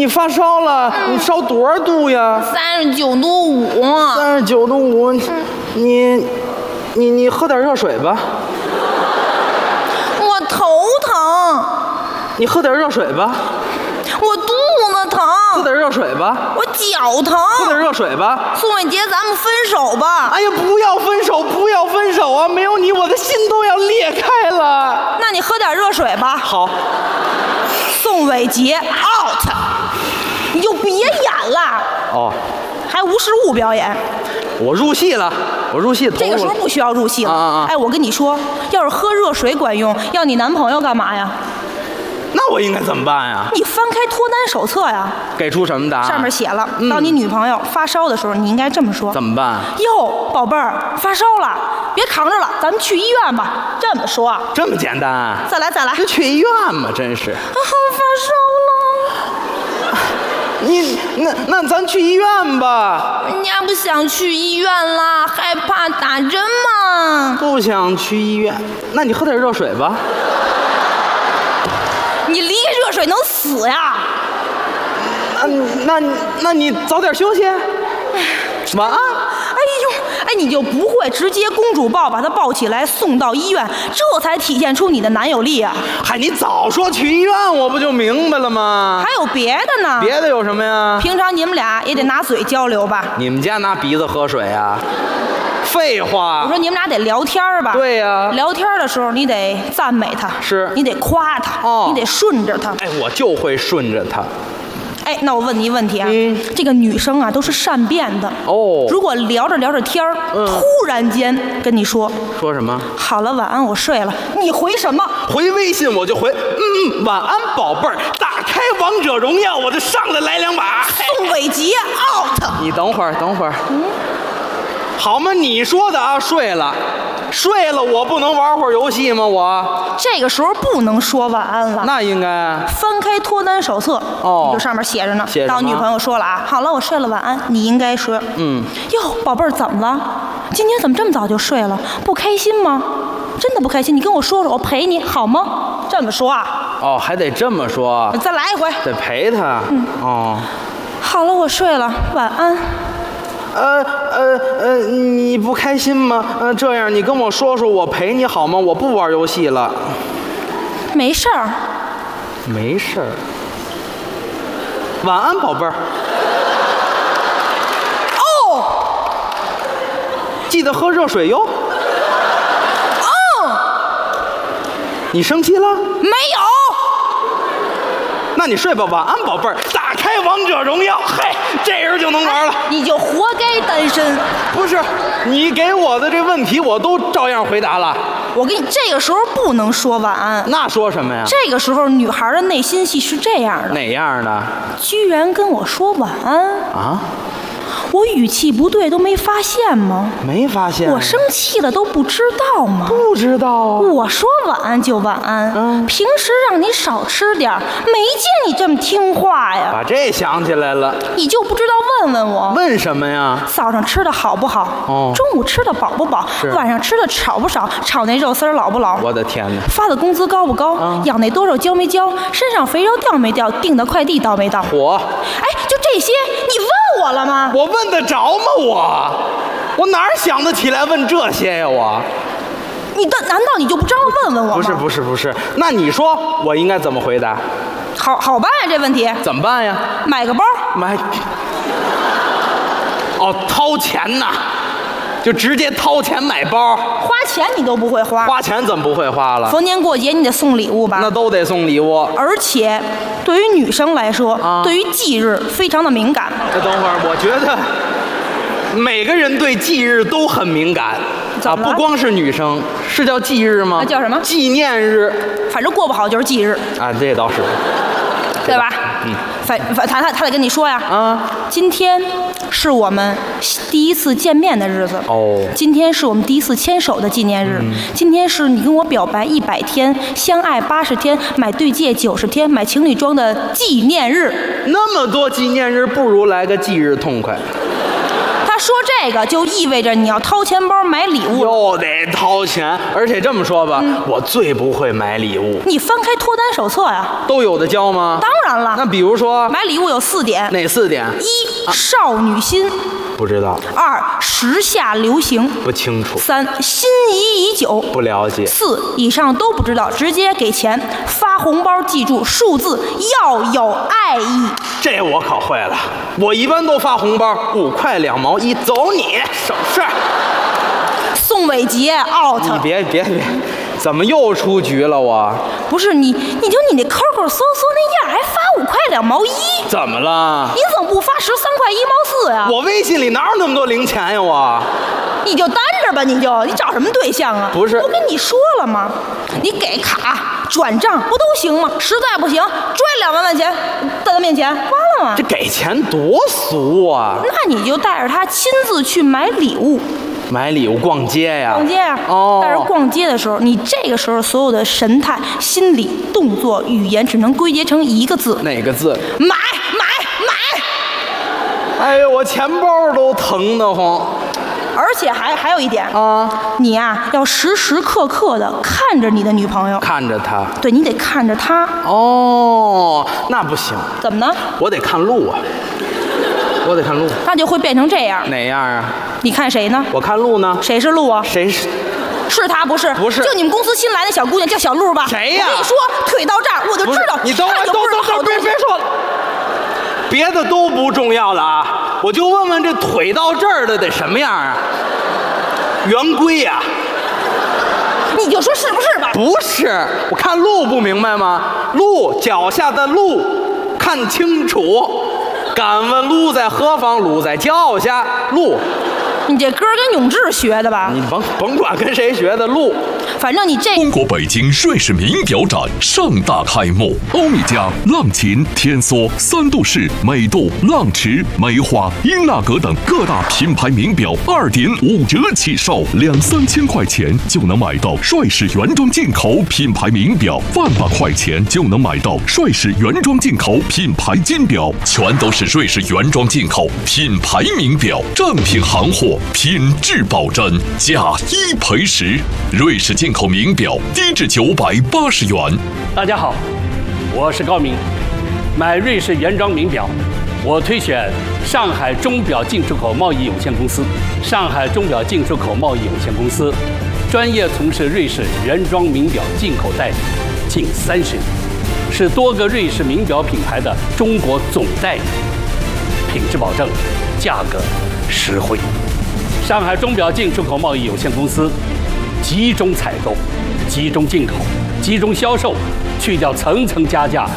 你发烧了？你烧多少度呀 39.5度。 39.5度，你喝点热水吧。 我头疼。 你喝点热水吧。 我肚子疼。 喝点热水吧。 我脚疼。 喝点热水吧。 宋伟杰，咱们分手吧。 哎呀，不要分手，不要分手啊！没有你，我的心都要裂开了。 那你喝点热水吧。 好。 宋伟杰 out， 你就别演了。 哦。 还无实物表演。 我入戏了，我入戏投入了。 这个时候不需要入戏了。哎，我跟你说，要是喝热水管用，要你男朋友干嘛呀？ 那我应该怎么办呀？ 你翻开脱单手册呀， 给出什么答案？ 上面写了，当你女朋友发烧的时候，你应该这么说： 怎么办？ 哟，宝贝儿，发烧了，别扛着了，咱们去医院吧。这么说。 这么简单？ 再来。 就去医院嘛，真是。 发烧了。 那咱去医院吧。 人家不想去医院啦，害怕打针嘛。 不想去医院，那你喝点热水吧。 你离开热水能死呀？ 那你早点休息。晚安。 哎，你就不会直接公主抱把她抱起来送到医院，这才体现出你的男友力啊！ 嗨，你早说去医院，我不就明白了吗？ 还有别的呢？ 别的有什么呀？ 平常你们俩也得拿嘴交流吧？ 你们家拿鼻子喝水啊？废话！ 我说你们俩得聊天吧？ 对呀。 聊天的时候你得赞美他， 是你得夸他，你得顺着他。 哎，我就会顺着他。 哎，那我问你一问题啊，这个女生啊都是善变的哦。 如果聊着聊着天儿，突然间跟你说什么？ 好了，晚安，我睡了。你回什么？ 回微信我就回晚安宝贝儿，打开王者荣耀我就上来2把。 宋伟杰 out。 你等会儿。好嘛，你说的啊，睡了，我不能玩会儿游戏吗？我这个时候不能说晚安了。 那应该翻开脱单手册，你就上面写着呢。当女朋友说了啊，好了，我睡了，晚安，你应该说，哟，宝贝儿，怎么了？今天怎么这么早就睡了？不开心吗？真的不开心？你跟我说说，我陪你好吗？这么说啊？ 哦，还得这么说。 再来一回。 得陪他。 好了，我睡了，晚安。 你不开心吗？这样你跟我说说，我陪你好吗？我不玩游戏了。 没事儿。 没事儿。晚安，宝贝儿。 哦。 记得喝热水哟。你生气了？ 没有。 那你睡吧，晚安，宝贝儿。打开王者荣耀，嘿，这人就能玩了。 你就活该单身。 不是，你给我的这问题我都照样回答了。 我跟你这个时候不能说晚安。 那说什么呀？ 这个时候女孩的内心戏是这样的。 哪样的？ 居然跟我说晚安啊！ 我语气不对都没发现吗？ 没发现。 我生气了都不知道吗？ 不知道啊。 我说晚安就晚安。平时让你少吃点，没见你这么听话呀。 把这想起来了。 你就不知道问问我？ 问什么呀？ 早上吃的好不好？中午吃的饱不饱？晚上吃的少不少？炒那肉丝老不老？ 我的天哪！ 发的工资高不高？养那多肉交没交？身上肥肉掉没掉？订的快递到没到？ 火！ 哎，就这些，你问我了吗？ 我问得着吗？我哪儿想得起来问这些呀？ 难道你就不知道问问我吗？ 不是，那你说我应该怎么回答？ 好办呀，这问题怎么办呀？ 买个包。 掏钱呐，就直接掏钱买包。 花钱你都不会花。 花钱怎么不会花了？ 逢年过节你得送礼物吧？ 那都得送礼物。 而且对于女生来说，对于忌日非常的敏感。 等会儿，我觉得每个人对忌日都很敏感啊，不光是女生。是叫忌日吗？ 叫什么？ 纪念日。 反正过不好就是忌日啊，这倒是， 对吧？他得跟你说呀。今天是我们第一次见面的日子。今天是我们第一次牵手的纪念日。今天是你跟我表白100天，相爱80天，买对戒90天，买情侣装的纪念日。 那么多纪念日，不如来个忌日痛快。 说这个，就意味着你要掏钱包买礼物， 又得掏钱。而且这么说吧，我最不会买礼物。 你翻开脱单手册呀， 都有的教吗？ 当然了。 那比如说买礼物有4点， 哪4点？ 一，少女心， 不知道。 2，时下流行， 不清楚。 3，心仪已久， 不了解。 4，以上都不知道，直接给钱。发红包记住数字要有爱意。 这我可会了，我一般都发红包5块2毛1，走你，省事。 宋伟杰 out。 你别，怎么又出局了我？ 不是你那 QQ 搜那样还发5块2毛1， 怎么了？ 你怎么不发13块1毛4呀？ 我微信里哪有那么多零钱呀我？ 你就单着吧，你找什么对象啊？ 不是， 我跟你说了吗？你给卡转账不都行吗？实在不行，拽2万块钱在他面前，完了吗？ 这给钱多俗啊！ 那你就带着他亲自去买礼物。 买礼物逛街呀？ 逛街呀！但是逛街的时候，你这个时候所有的神态、心理、动作、语言只能归结成一个字。 哪个字？ 买！ 哎呦，我钱包都疼得慌。 而且还有一点啊，你呀要时时刻刻的看着你的女朋友， 看着她。 对，你得看着她。 哦，那不行。 怎么呢？ 我得看路啊。我得看路。 那就会变成这样。 哪样啊？ 你看谁呢？ 我看路呢。 谁是路啊？ 谁是？ 是他不是？ 不是。 就你们公司新来的小姑娘叫小路吧？ 谁呀？ 我跟你说，腿到这儿我就知道。 你等会儿，别说了。别的都不重要了啊，我就问问这腿到这儿的得什么样啊？圆规呀？ 你就说是不是吧？ 不是，我看路不明白吗？路，脚下的路，看清楚。敢问路在何方？路在脚下。路。 你这歌跟永志学的吧？ 你甭管跟谁学的路， 反正你这。 中国北京瑞士名表展盛大开幕，欧米茄、浪琴、天梭、三度式、美度、浪驰、梅花、英纳格等各大品牌名表2.5折起售，2、3千块钱就能买到瑞士原装进口品牌名表，1万块钱就能买到瑞士原装进口品牌金表，全都是瑞士原装进口品牌名表，正品行货。品质保真，价1赔10。瑞士进口名表低至980元。 大家好，我是高明。买瑞士原装名表，我推选上海钟表进出口贸易有限公司。上海钟表进出口贸易有限公司专业从事瑞士原装名表进口代理近30年，是多个瑞士名表品牌的中国总代理，品质保证，价格实惠。上海钟表进出口贸易有限公司集中采购、集中进口、集中销售，去掉层层加价、